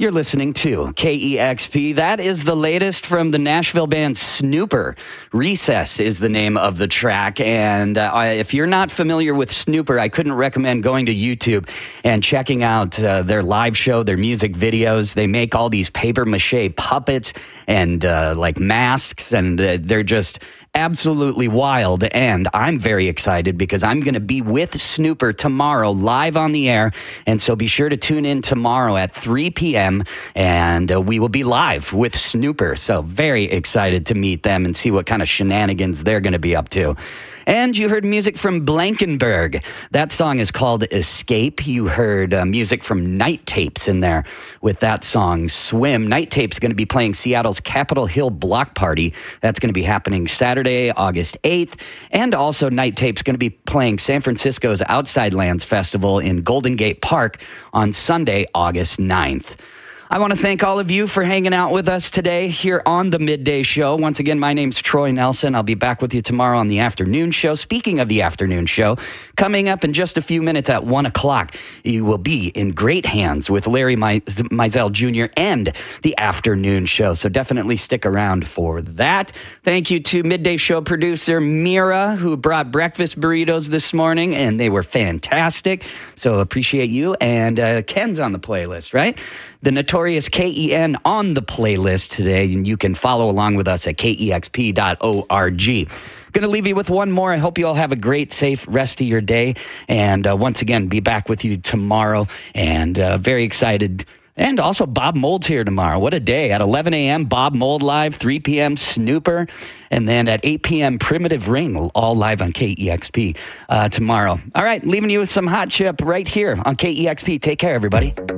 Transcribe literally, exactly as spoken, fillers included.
You're listening to K E X P. That is the latest from the Nashville band Snooper. Recess is the name of the track. And uh, if you're not familiar with Snooper, I couldn't recommend going to YouTube and checking out uh, their live show, their music videos. They make all these paper mache puppets and uh, like masks, and uh, they're just absolutely wild. And I'm very excited because I'm going to be with Snooper tomorrow live on the air. And so be sure to tune in tomorrow at three p.m. and uh, we will be live with Snooper. So very excited to meet them and see what kind of shenanigans they're going to be up to. And you heard music from Blankenberg. That song is called Escape. You heard uh, music from Night Tapes in there with that song, Swim. Night Tapes going to be playing Seattle's Capitol Hill Block Party. That's going to be happening Saturday, August eighth. And also Night Tapes going to be playing San Francisco's Outside Lands Festival in Golden Gate Park on Sunday, August ninth. I want to thank all of you for hanging out with us today here on the Midday Show. Once again, my name's Troy Nelson. I'll be back with you tomorrow on the afternoon show. Speaking of the afternoon show, coming up in just a few minutes at one o'clock, you will be in great hands with Larry Mizell Junior and the afternoon show. So definitely stick around for that. Thank you to Midday Show producer Mira, who brought breakfast burritos this morning, and they were fantastic. So appreciate you. And uh, Ken's on the playlist, right? The Notorious K E N on the playlist today, and you can follow along with us at K E X P dot org. Going to leave you with one more. I hope you all have a great, safe rest of your day. And uh, once again, be back with you tomorrow. And uh, very excited. And also Bob Mold's here tomorrow. What a day. At eleven a.m., Bob Mold live, three p.m., Snooper, and then at eight p.m., Primitive Ring, all live on K E X P uh, tomorrow. All right, leaving you with some hot chip right here on K E X P. Take care, everybody.